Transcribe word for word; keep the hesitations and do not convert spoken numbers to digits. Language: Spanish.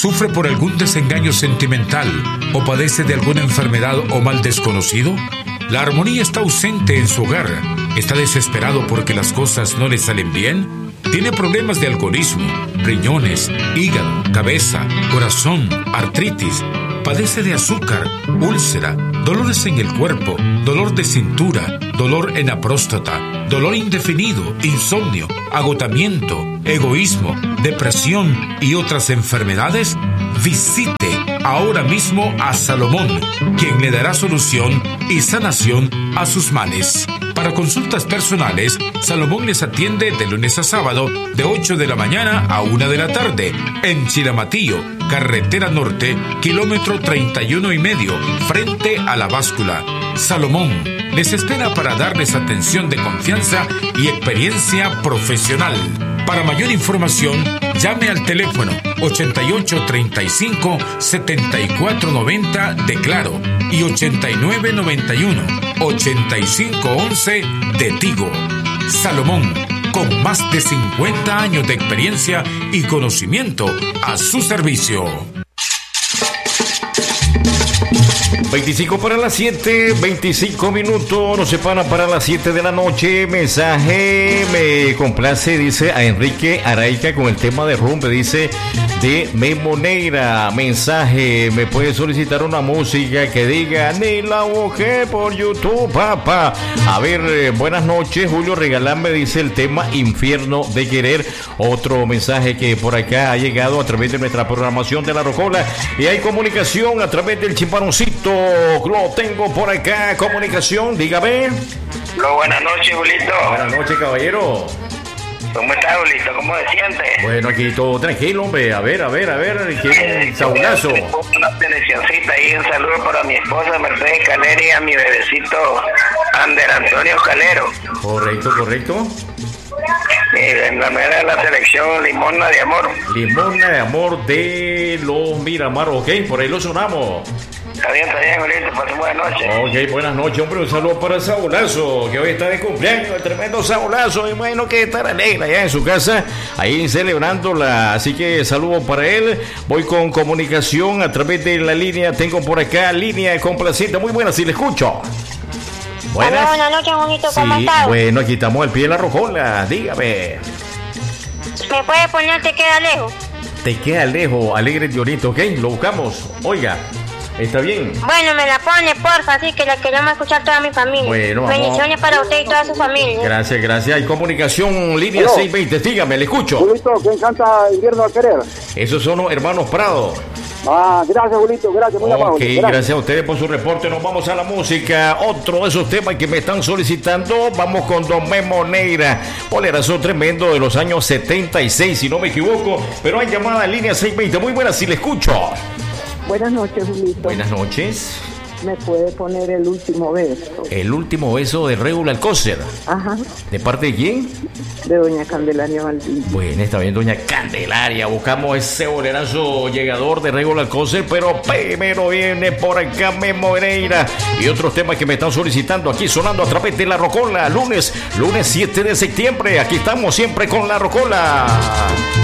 ¿Sufre por algún desengaño sentimental o padece de alguna enfermedad o mal desconocido? La armonía está ausente en su hogar. ¿Está desesperado porque las cosas no le salen bien? ¿Tiene problemas de alcoholismo, riñones, hígado, cabeza, corazón, artritis? ¿Padece de azúcar, úlcera, dolores en el cuerpo, dolor de cintura, dolor en la próstata, dolor indefinido, insomnio, agotamiento, egoísmo, depresión y otras enfermedades? Visite ahora mismo a Salomón, quien le dará solución y sanación a sus males. Para consultas personales, Salomón les atiende de lunes a sábado de ocho de la mañana a una de la tarde en Chiramatillo, carretera norte, kilómetro treinta y uno y medio, frente a la báscula. Salomón les espera para darles atención de confianza y experiencia profesional. Para mayor información, llame al teléfono ochenta y ocho treinta y cinco setenta y cuatro noventa de Claro y ochenta y nueve noventa y uno ochenta y cinco once de Tigo. Salomón, con más de cincuenta años de experiencia y conocimiento a su servicio. veinticinco para las siete, veinticinco minutos, nos separan para las siete de la noche. Mensaje, me complace, dice a Enrique Araica con el tema de rumbe, dice de Memo Neira. Mensaje, me puede solicitar una música que diga ni la busqué por YouTube, papá. A ver, eh, buenas noches, Julio, regalame, dice el tema Infierno de Querer. Otro mensaje que por acá ha llegado a través de nuestra programación de La Rocola. Y hay comunicación a través del chimparoncito. Lo tengo por acá, comunicación, dígame. Hola, buenas noches, Julito. Buenas noches, caballero. ¿Cómo estás, Julito? ¿Cómo te sientes? Bueno, aquí todo tranquilo, hombre. A ver, a ver, a ver, ¿quién un sabunazo? Una seleccioncita ahí, un saludo para mi esposa Mercedes Calero y a mi bebecito Ander Antonio Calero. Correcto, correcto. En la mera de la selección Limona de Amor. Limona de Amor de los Miramar, ok, por ahí lo sonamos. Está bien, está bien, Julito, pasen buenas noches. Ok, buenas noches, hombre, un saludo para el Sabulazo, que hoy está de cumpleaños, el tremendo Sabulazo, y bueno que estar alegre allá en su casa, ahí celebrándola, así que saludo para él. Voy con comunicación a través de la línea, tengo por acá línea complaciente, muy buena, si le escucho. Buenas. Hola, buenas noches, Juanito, ¿cómo sí, estás? Bueno, aquí estamos al pie de la rocola, dígame. ¿Me puede poner Te Queda Lejos? Te Queda Lejos, Alegre Diorito, ok, lo buscamos, oiga. ¿Está bien? Bueno, me la pone, porfa, así que la queremos escuchar toda mi familia. Bueno, bendiciones para usted y toda su familia. Gracias, gracias. Hay comunicación, línea Hello. seiscientos veinte, dígame, le escucho. Julito, ¿quién canta Invierno a Querer? Esos son los hermanos Prado. Ah, gracias, Julito, gracias, muy amable. Ok, gracias. gracias a ustedes por su reporte. Nos vamos a la música. Otro de esos temas que me están solicitando. Vamos con Don Memo Neira. Bolerazo tremendo de los años setenta y seis, si no me equivoco. Pero hay llamada en línea seiscientos veinte. Muy buena, si le escucho. Buenas noches, Julito. Buenas noches. ¿Me puede poner El Último Beso? El Último Beso de Regulo Alcócer. Ajá. ¿De parte de quién? De doña Candelaria Valdivia. Bueno, está bien, doña Candelaria. Buscamos ese bolerazo llegador de Regulo Alcócer, pero primero viene por acá Memo Neira y otros temas que me están solicitando aquí sonando a través de La Rocola. Lunes, lunes siete de septiembre. Aquí estamos siempre con La Rocola.